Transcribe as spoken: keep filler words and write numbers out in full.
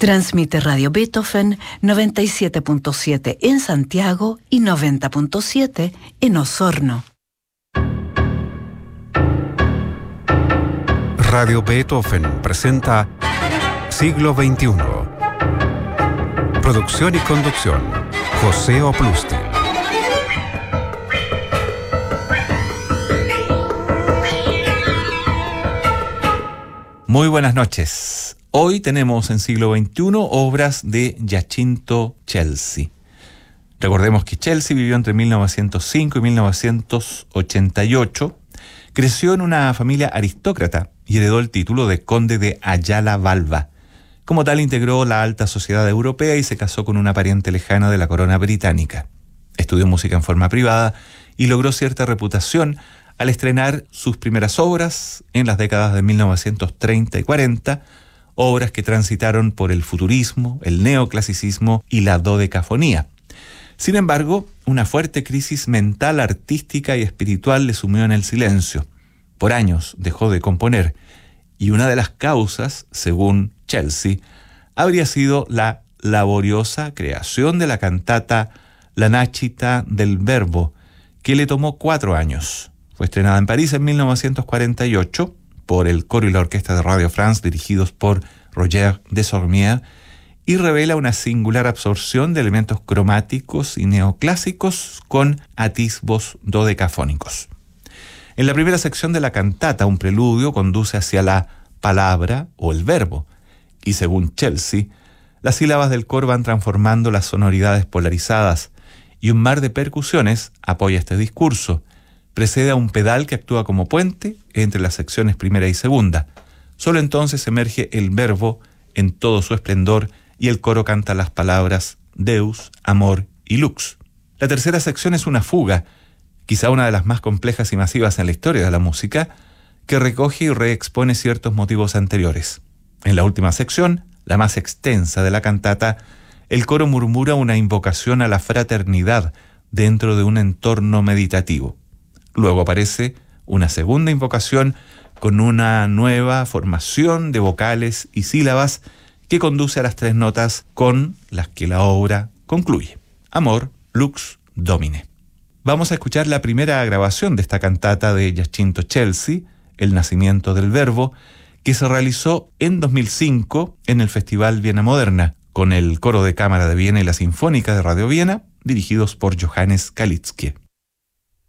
Transmite Radio Beethoven noventa y siete punto siete en Santiago y noventa punto siete en Osorno. Radio Beethoven presenta Siglo veintiuno. Producción y conducción, José Oplustil. Muy buenas noches. Hoy tenemos en Siglo veintiuno obras de Giacinto Scelsi. Recordemos que Scelsi vivió entre mil novecientos cinco y mil novecientos ochenta y ocho. Creció en una familia aristócrata y heredó el título de conde de Ayala Valva. Como tal, integró la alta sociedad europea y se casó con una pariente lejana de la corona británica. Estudió música en forma privada y logró cierta reputación al estrenar sus primeras obras en las décadas de mil novecientos treinta y cuarenta, obras que transitaron por el futurismo, el neoclasicismo y la dodecafonía. Sin embargo, una fuerte crisis mental, artística y espiritual le sumió en el silencio. Por años dejó de componer, y una de las causas, según Scelsi, habría sido la laboriosa creación de la cantata La Nascita del Verbo, que le tomó cuatro años. Fue estrenada en París en mil novecientos cuarenta y ocho por el coro y la orquesta de Radio France dirigidos por Roger Desormier y revela una singular absorción de elementos cromáticos y neoclásicos con atisbos dodecafónicos. En la primera sección de la cantata, un preludio conduce hacia la palabra o el verbo, y según Scelsi, las sílabas del coro van transformando las sonoridades polarizadas y un mar de percusiones apoya este discurso. Precede a un pedal que actúa como puente entre las secciones primera y segunda. Solo entonces emerge el verbo en todo su esplendor y el coro canta las palabras Deus, amor y lux. La tercera sección es una fuga, quizá una de las más complejas y masivas en la historia de la música, que recoge y reexpone ciertos motivos anteriores. En la última sección, la más extensa de la cantata, el coro murmura una invocación a la fraternidad dentro de un entorno meditativo. Luego aparece una segunda invocación con una nueva formación de vocales y sílabas que conduce a las tres notas con las que la obra concluye. Amor, lux, domine. Vamos a escuchar la primera grabación de esta cantata de Giacinto Scelsi, El nacimiento del verbo, que se realizó en dos mil cinco en el Festival Viena Moderna, con el Coro de Cámara de Viena y la Sinfónica de Radio Viena, dirigidos por Johannes Kalitzky.